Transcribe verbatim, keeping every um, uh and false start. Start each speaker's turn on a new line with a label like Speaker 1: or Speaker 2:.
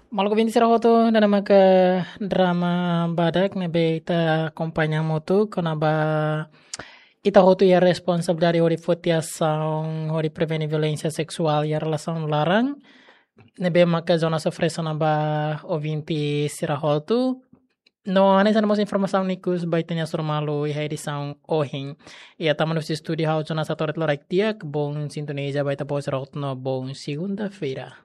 Speaker 1: Maluku binti sira hoto nana maka drama badak nebe ita kompanhia moto kona ba ita hoto ya responsab dari hori fotiação hori prevenir violência sexual ya relação larang nebe maka zona sofresa na ba ouvinte sira hoto no anesa na mas informação nikus baitanya surmalu e edição ohin e a tamano se estúdio how zona satoret lorak tiak bom sintonia baita pos rot no bom segunda-feira.